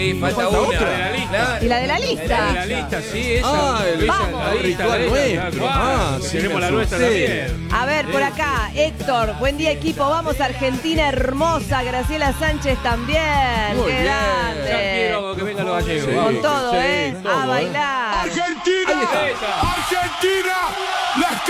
Sí, falta falta una. otra. De la lista. ¿Y la de la lista? De la lista, sí, esa. Ah, el ritual nuestro. Ah, sí, tenemos me la nuestra asusté. también. A ver, por acá, Héctor, buen día equipo, vamos Argentina hermosa, Graciela Sánchez también, Muy qué bien. grande. Ya quiero que vengan los gallegos. Sí. Vamos. Con todo, Sí, a todo, bailar. Argentina, Ahí está. Argentina, las